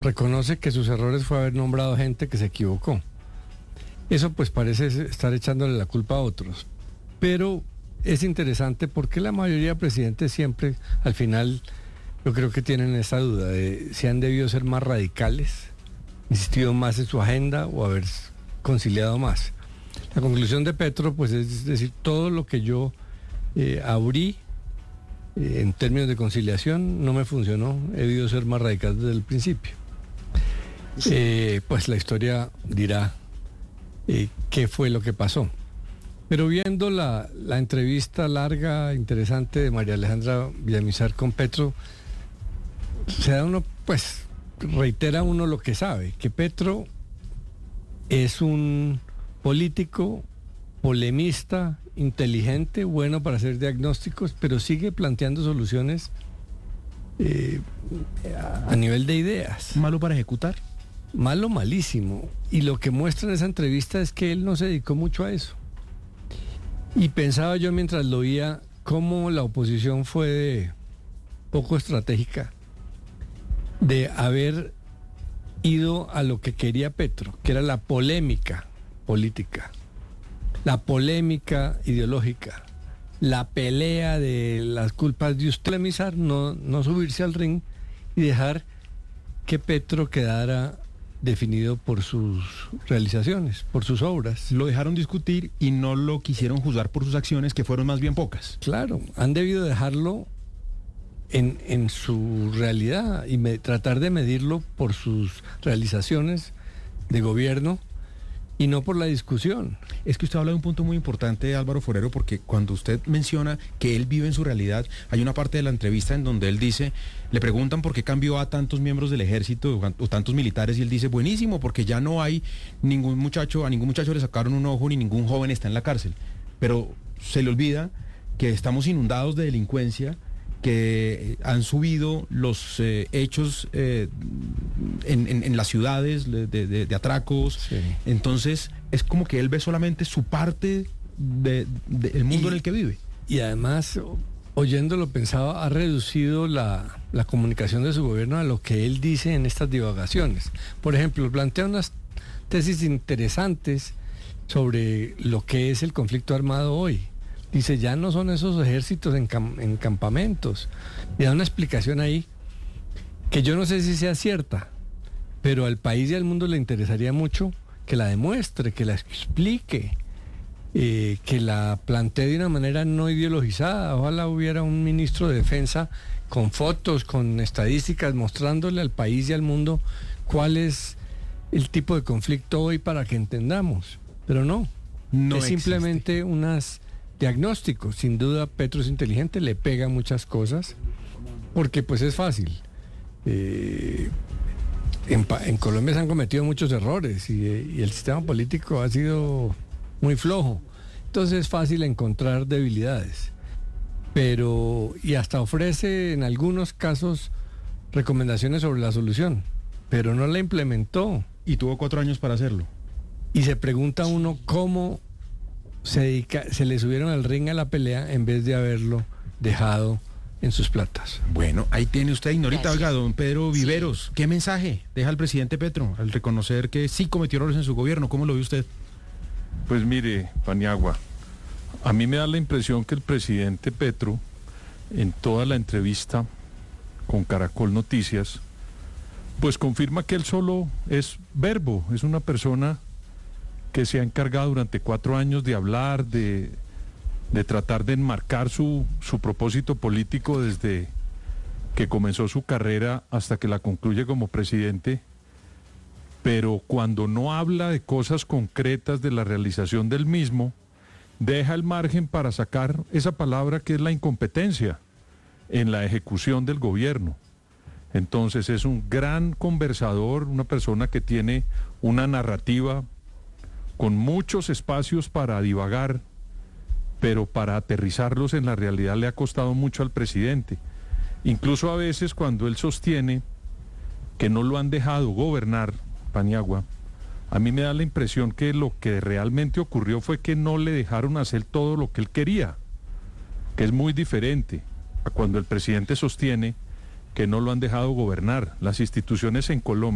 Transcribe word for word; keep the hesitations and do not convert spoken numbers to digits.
reconoce que sus errores fue haber nombrado gente que se equivocó. Eso pues parece estar echándole la culpa a otros. Pero es interesante porque la mayoría de presidentes siempre, al final, yo creo que tienen esa duda de si han debido ser más radicales, insistido más en su agenda o haber conciliado más. La conclusión de Petro, pues es decir, todo lo que yo eh, abrí eh, en términos de conciliación no me funcionó, he debido ser más radical desde el principio. Sí. Eh, pues la historia dirá eh, qué fue lo que pasó. Pero viendo la, la entrevista larga, interesante de María Alejandra Villamizar con Petro, se da uno, pues, reitera uno lo que sabe, que Petro es un político, polemista, inteligente, bueno para hacer diagnósticos, pero sigue planteando soluciones eh, a, a nivel de ideas. ¿Malo para ejecutar? Malo, malísimo. Y lo que muestra en esa entrevista es que él no se dedicó mucho a eso. Y pensaba yo mientras lo oía cómo la oposición fue poco estratégica de haber ido a lo que quería Petro, que era la polémica política, la polémica ideológica, la pelea de las culpas de usted, polemizar, no, no subirse al ring y dejar que Petro quedara definido por sus realizaciones, por sus obras. Lo dejaron discutir y no lo quisieron juzgar por sus acciones, que fueron más bien pocas. Claro, han debido dejarlo en, en su realidad y me, tratar de medirlo por sus realizaciones de gobierno y no por la discusión. Es que usted habla de un punto muy importante, Álvaro Forero, porque cuando usted menciona que él vive en su realidad, hay una parte de la entrevista en donde él dice, le preguntan por qué cambió a tantos miembros del ejército o tantos militares, y él dice, buenísimo, porque ya no hay ningún muchacho, a ningún muchacho le sacaron un ojo, ni ningún joven está en la cárcel. Pero se le olvida que estamos inundados de delincuencia, que han subido los eh, hechos eh, en, en, en las ciudades de, de, de atracos. Sí. Entonces es como que él ve solamente su parte del de, de mundo y, en el que vive. Y además, oyéndolo pensaba, ha reducido la, la comunicación de su gobierno a lo que él dice en estas divagaciones. Por ejemplo, plantea unas tesis interesantes sobre lo que es el conflicto armado hoy. Dice, ya no son esos ejércitos en, cam- en campamentos. Y da una explicación ahí que yo no sé si sea cierta, pero al país y al mundo le interesaría mucho que la demuestre, que la explique, eh, que la plantee de una manera no ideologizada. Ojalá hubiera un ministro de defensa con fotos, con estadísticas, mostrándole al país y al mundo cuál es el tipo de conflicto hoy para que entendamos. Pero no, no es existe. Simplemente unas diagnósticos. Sin duda Petro es inteligente, le pega muchas cosas, porque pues es fácil. Eh, en, en Colombia se han cometido muchos errores y, y el sistema político ha sido muy flojo. Entonces es fácil encontrar debilidades. Pero, y hasta ofrece en algunos casos recomendaciones sobre la solución, pero no la implementó. Y tuvo cuatro años para hacerlo. Y se pregunta uno cómo se, dedica, se le subieron al ring a la pelea en vez de haberlo dejado en sus platas. Bueno, ahí tiene usted, Ignorita. Oiga, don Pedro Viveros, sí. ¿Qué mensaje deja el presidente Petro al reconocer que sí cometió errores en su gobierno? ¿Cómo lo ve usted? Pues mire, Paniagua, a mí me da la impresión que el presidente Petro, en toda la entrevista con Caracol Noticias, pues confirma que él solo es verbo, es una persona que se ha encargado durante cuatro años de hablar, de, de tratar de enmarcar su, su propósito político desde que comenzó su carrera hasta que la concluye como presidente, pero cuando no habla de cosas concretas de la realización del mismo, deja el margen para sacar esa palabra que es la incompetencia en la ejecución del gobierno. Entonces es un gran conversador, una persona que tiene una narrativa con muchos espacios para divagar, pero para aterrizarlos en la realidad le ha costado mucho al presidente. Incluso a veces cuando él sostiene que no lo han dejado gobernar, Paniagua, a mí me da la impresión que lo que realmente ocurrió fue que no le dejaron hacer todo lo que él quería, que es muy diferente a cuando el presidente sostiene que no lo han dejado gobernar. Las instituciones en Colombia